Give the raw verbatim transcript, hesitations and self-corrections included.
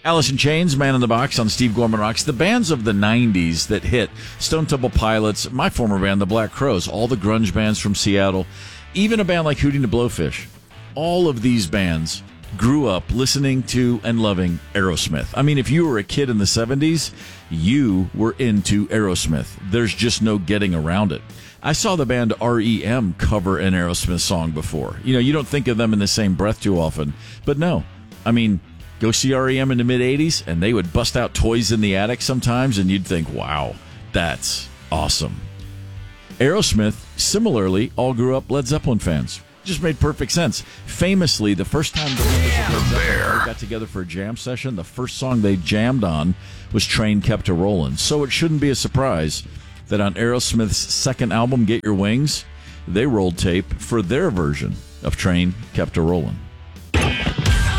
Alice in Chains, Man in the Box on Steve Gorman Rocks. The bands of the nineties that hit, Stone Temple Pilots, my former band, the Black Crowes, all the grunge bands from Seattle, even a band like Hootie and the Blowfish. All of these bands grew up listening to and loving Aerosmith. I mean, if you were a kid in the seventies, you were into Aerosmith. There's just no getting around it. I saw the band R E M cover an Aerosmith song before. You know, you don't think of them in the same breath too often, but no. I mean, go see R E M in the mid-eighties, and they would bust out Toys in the Attic sometimes, and you'd think, wow, that's awesome. Aerosmith, similarly, all grew up Led Zeppelin fans. Just made perfect sense. Famously, the first time the members of Led Zeppelin got together for a jam session, the first song they jammed on was Train Kept A-Rollin'. So it shouldn't be a surprise that on Aerosmith's second album, Get Your Wings, they rolled tape for their version of Train Kept A-Rollin'.